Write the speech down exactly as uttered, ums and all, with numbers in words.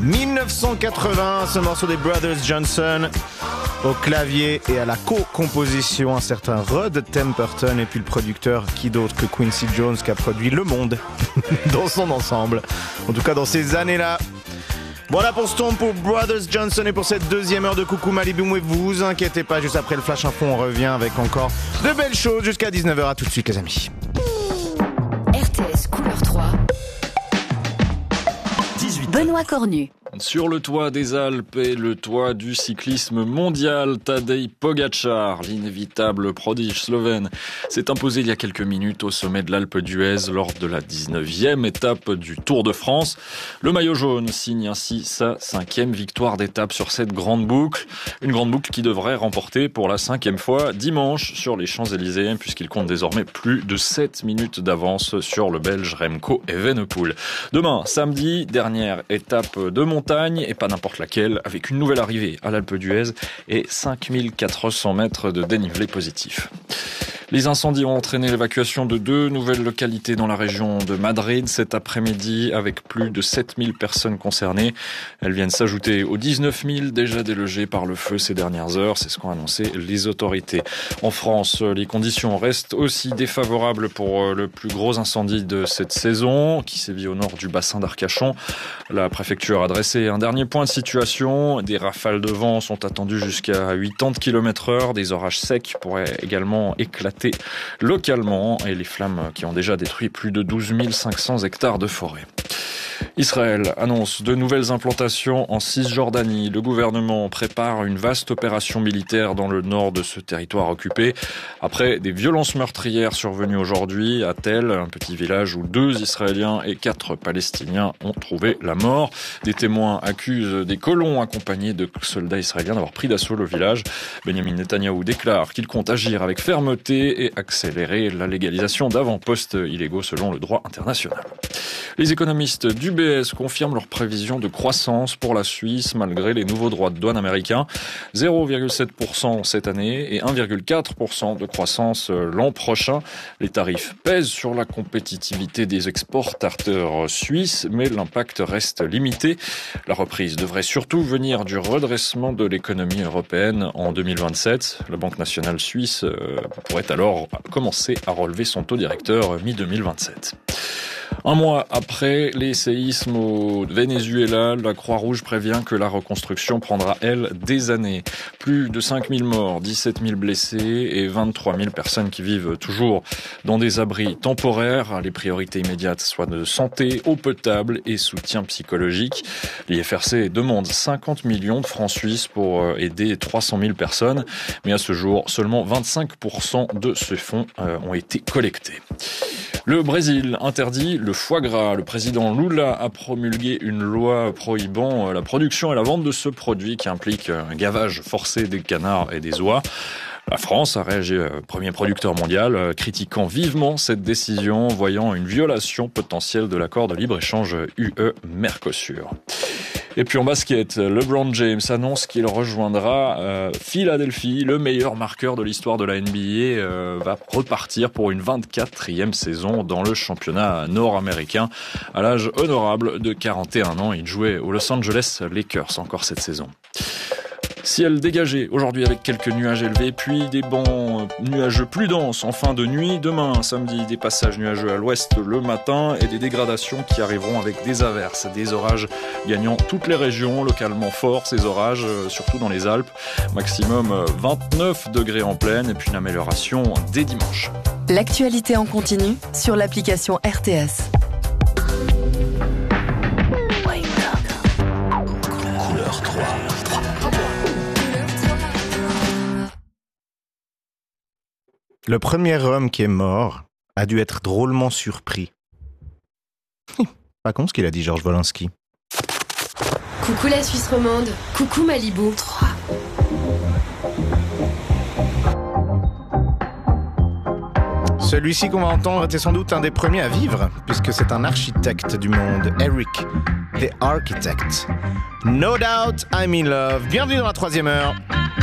dix-neuf cent quatre-vingts, ce morceau des Brothers Johnson. Au clavier et à la co-composition, un certain Rod Temperton, et puis le producteur, qui d'autre que Quincy Jones, qui a produit Le Monde dans son ensemble. En tout cas, dans ces années-là. Voilà pour ce tombe pour Brothers Johnson et pour cette deuxième heure de Coucou Malibu. Et vous vous inquiétez pas, juste après le Flash Info, on revient avec encore de belles choses jusqu'à dix-neuf heures. À tout de suite, les amis. R T S Couleur trois. Benoît Cornu. Sur le toit des Alpes et le toit du cyclisme mondial, Tadej Pogačar, l'inévitable prodige slovène, s'est imposé il y a quelques minutes au sommet de l'Alpe d'Huez lors de la dix-neuvième étape du Tour de France. Le maillot jaune signe ainsi sa cinquième victoire d'étape sur cette grande boucle. Une grande boucle qui devrait remporter pour la cinquième fois dimanche sur les Champs-Élysées, puisqu'il compte désormais plus de sept minutes d'avance sur le Belge Remco Evenepoel. Demain, samedi, dernière étape de montagne, et pas n'importe laquelle, avec une nouvelle arrivée à l'Alpe d'Huez et cinq mille quatre cents mètres de dénivelé positif. Les incendies ont entraîné l'évacuation de deux nouvelles localités dans la région de Madrid cet après-midi, avec plus de sept mille personnes concernées. Elles viennent s'ajouter aux dix-neuf mille déjà délogées par le feu ces dernières heures. C'est ce qu'ont annoncé les autorités. En France, les conditions restent aussi défavorables pour le plus gros incendie de cette saison, qui sévit au nord du bassin d'Arcachon. La préfecture a dressé un dernier point de situation. Des rafales de vent sont attendues jusqu'à quatre-vingts kilomètres heure. Des orages secs pourraient également éclater localement, et les flammes qui ont déjà détruit plus de douze mille cinq cents hectares de forêt. Israël annonce de nouvelles implantations en Cisjordanie. Le gouvernement prépare une vaste opération militaire dans le nord de ce territoire occupé, après des violences meurtrières survenues aujourd'hui à Tel, un petit village où deux Israéliens et quatre Palestiniens ont trouvé la mort. Des témoins accusent des colons accompagnés de soldats israéliens d'avoir pris d'assaut le village. Benjamin Netanyahou déclare qu'il compte agir avec fermeté et accélérer la légalisation d'avant-postes illégaux selon le droit international. Les économistes du U B S confirment leurs prévisions de croissance pour la Suisse malgré les nouveaux droits de douane américains. zéro virgule sept pour cent cette année et un virgule quatre pour cent de croissance l'an prochain. Les tarifs pèsent sur la compétitivité des exportateurs suisses, mais l'impact reste limité. La reprise devrait surtout venir du redressement de l'économie européenne en deux mille vingt-sept. La Banque nationale suisse pourrait alors commencer à relever son taux directeur mi deux mille vingt-sept. Un mois après les séismes au Venezuela, la Croix-Rouge prévient que la reconstruction prendra, elle, des années. Plus de cinq mille morts, dix-sept mille blessés et vingt-trois mille personnes qui vivent toujours dans des abris temporaires. Les priorités immédiates soient de santé, eau potable et soutien psychologique. L'I F R C demande cinquante millions de francs suisses pour aider trois cent mille personnes. Mais à ce jour, seulement vingt-cinq pour cent de ces fonds ont été collectés. Le Brésil interdit le foie gras. Le président Lula a promulgué une loi prohibant la production et la vente de ce produit qui implique un gavage forcé des canards et des oies. La France a réagi, premier producteur mondial, critiquant vivement cette décision, voyant une violation potentielle de l'accord de libre-échange U E-Mercosur. Et puis en basket, LeBron James annonce qu'il rejoindra euh, Philadelphie. Le meilleur marqueur de l'histoire de la N B A euh, va repartir pour une vingt-quatrième saison dans le championnat nord-américain. À l'âge honorable de quarante et un ans, il jouait aux Los Angeles Lakers encore cette saison. Ciel dégagé aujourd'hui avec quelques nuages élevés, puis des bancs nuageux plus denses en fin de nuit. Demain, samedi, des passages nuageux à l'ouest le matin et des dégradations qui arriveront avec des averses, des orages gagnant toutes les régions, localement forts ces orages, surtout dans les Alpes. Maximum vingt-neuf degrés en pleine et puis une amélioration dès dimanche. L'actualité en continu sur l'application R T S. Couleur trois. Le premier homme qui est mort a dû être drôlement surpris. Pas con ce qu'il a dit, Georges Wolinski. Coucou la Suisse romande, coucou Malibu. trois. Celui-ci qu'on va entendre était sans doute un des premiers à vivre, puisque c'est un architecte du monde, Eric, the Architect. No Doubt I'm in Love. Bienvenue dans la troisième heure.